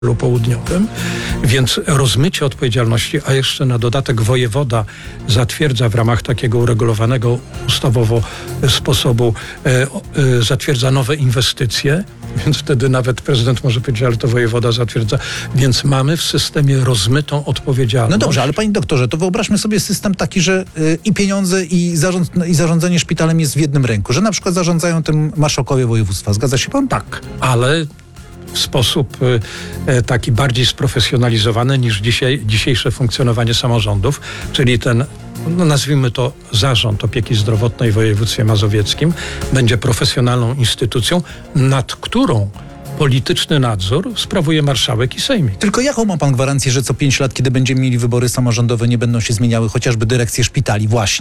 południowym, więc rozmycie odpowiedzialności, a jeszcze na dodatek wojewoda zatwierdza w ramach takiego uregulowanego ustawowo sposobu, zatwierdza nowe inwestycje, więc wtedy nawet prezydent może powiedzieć, ale to wojewoda zatwierdza, więc mamy w systemie rozmytą odpowiedzialność. No dobrze, ale panie doktorze, to wyobraźmy sobie system taki, że i pieniądze, i zarządzanie szpitalem jest w jednym ręku, że na przykład zarządzają tym marszałkowie województwa. Zgadza się pan? Tak, ale w sposób taki bardziej sprofesjonalizowany niż dzisiejsze funkcjonowanie samorządów, czyli ten, nazwijmy to, Zarząd Opieki Zdrowotnej w województwie mazowieckim będzie profesjonalną instytucją, nad którą polityczny nadzór sprawuje marszałek i sejmik. Tylko jaką ma pan gwarancję, że co 5 lat, kiedy będziemy mieli wybory samorządowe, nie będą się zmieniały chociażby dyrekcje szpitali właśnie?